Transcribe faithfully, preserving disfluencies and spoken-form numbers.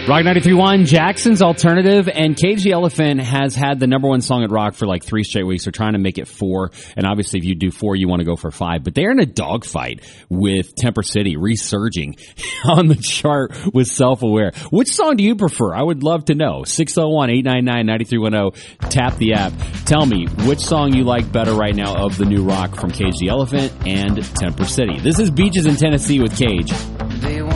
Rock ninety-three point one, Jackson's Alternative, and Cage the Elephant has had the number one song at Rock for like three straight weeks. They're trying to make it four, and obviously if you do four, you want to go for five. But they're in a dogfight with Temper City, resurging on the chart with Self-Aware. Which song do you prefer? I would love to know. six oh one, eight nine nine, nine three one oh, tap the app. Tell me which song you like better right now of the new Rock from Cage the Elephant and Temper City. This is Beaches in Tennessee with Cage.